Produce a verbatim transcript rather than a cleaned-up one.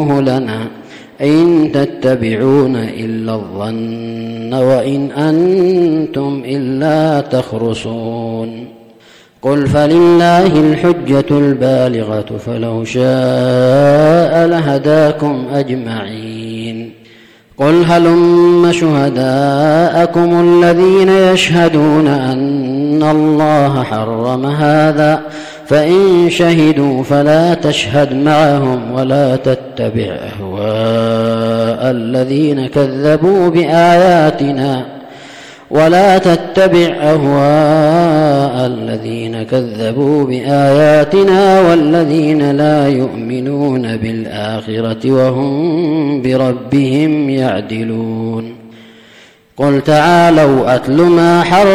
لنا إن تتبعون إلا الظن وإن أنتم إلا تخرصون قل فلله الحجة البالغة فلو شاء لهداكم أجمعين قل هلم شهداءكم الذين يشهدون أن الله حرم هذا فإن شهدوا فلا تشهد معهم ولا تتبع أهواء الذين كذبوا بآياتنا ولا تتبع أهواء الذين كذبوا بآياتنا والذين لا يؤمنون بالآخرة وهم بربهم يعدلون قل تعالوا أتل ما حرم